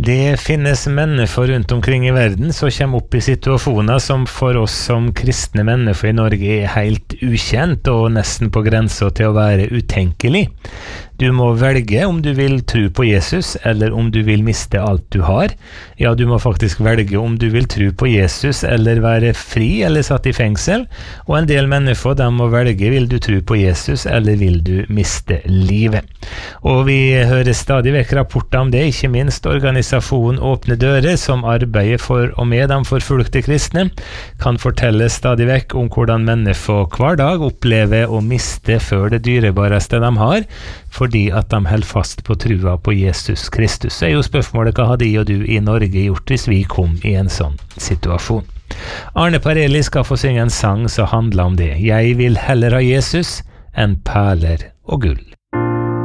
Det finnes mennesker rundt omkring i verden som kommer opp i situasjoner som for oss som kristne mennesker i Norge er helt ukjent og nesten på grensen til å være utenkelig. Du må velge om du vil tro på Jesus eller om du vil miste alt du har. Ja, du må faktisk velge om du vil tro på Jesus eller være fri eller satt i fengsel. Og en del mennesker de må velge, vil du tro på Jesus eller vil du miste livet. Og vi hører stadig vekk rapporter om det, ikke minst organisasjonen Åpne Dører, som arbeider for og med de forfulgte kristne, kan fortelle stadig vekk om hvordan mennesker hver dag opplever å miste før det dyrebareste de har, fordi at de holder fast på trua på Jesus Kristus. Så er jo spørsmålet, hva hadde og du i Norge gjort hvis vi kom i en sånn situasjon? Arne Parelli skal få synge en sang som handler om det. Jeg vil heller ha Jesus enn perler og gull.